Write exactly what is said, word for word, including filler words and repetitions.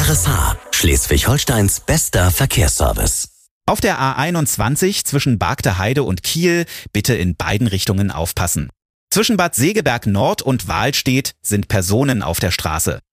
R S H, Schleswig-Holsteins bester Verkehrsservice. Auf der A einundzwanzig zwischen Bargteheide und Kiel bitte in beiden Richtungen aufpassen. Zwischen Bad Segeberg Nord und Wahlstedt sind Personen auf der Straße.